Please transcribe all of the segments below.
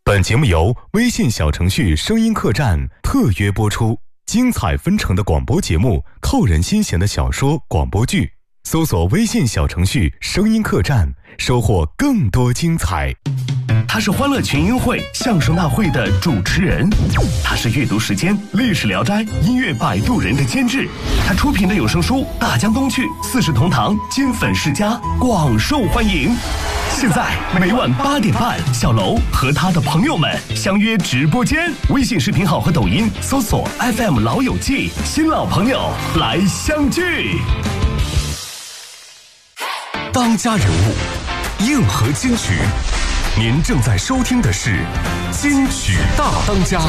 本节目由微信小程序声音客栈特约播出，精彩纷呈的广播节目，扣人心弦的小说广播剧，搜索微信小程序声音客栈，收获更多精彩。 他是欢乐群英会相声大会的主持人，他是阅读时间历史聊斋音乐摆渡人的监制，他出品的有声书《大江东去》四世同堂金粉世家广受欢迎。现在每晚8点半，小楼和他的朋友们相约直播间，微信视频号和抖音搜索 FM 老友记，新老朋友来相聚。 当家人物，硬核金曲。您正在收听的是金曲大当家。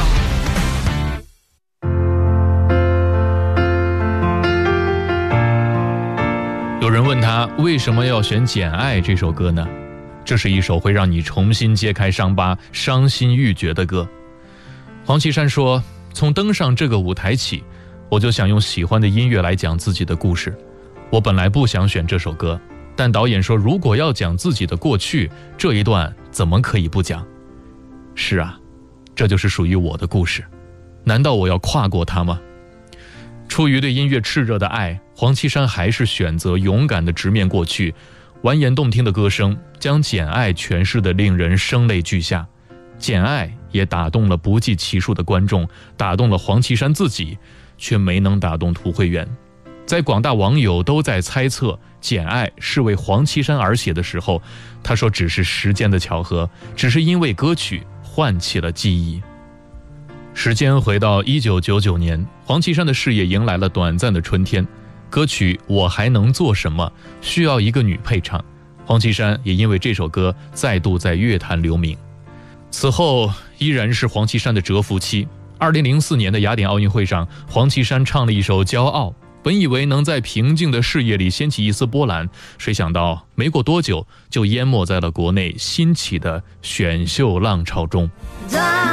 有人问他为什么要选《简爱》这首歌呢？这是一首会让你重新揭开伤疤、伤心欲绝的歌。黄绮珊说，从登上这个舞台起，我就想用喜欢的音乐来讲自己的故事。我本来不想选这首歌，但导演说如果要讲自己的过去，这一段怎么可以不讲？是啊，这就是属于我的故事，难道我要跨过它吗？出于对音乐炽热的爱，黄绮珊还是选择勇敢地直面过去，婉言动听的歌声将《简爱》诠释得令人声泪俱下。《简爱》也打动了不计其数的观众，打动了黄绮珊自己，却没能打动涂慧源。在广大网友都在猜测《简爱》是为黄绮珊而写的时候，他说只是时间的巧合，只是因为歌曲唤起了记忆。时间回到1999年，黄绮珊的事业迎来了短暂的春天。歌曲《我还能做什么》需要一个女配唱，黄绮珊也因为这首歌再度在乐坛留名。此后依然是黄绮珊的蛰伏期。2004年的雅典奥运会上，黄绮珊唱了一首《骄傲》，本以为能在平静的事业里掀起一丝波澜，谁想到没过多久就淹没在了国内兴起的选秀浪潮中。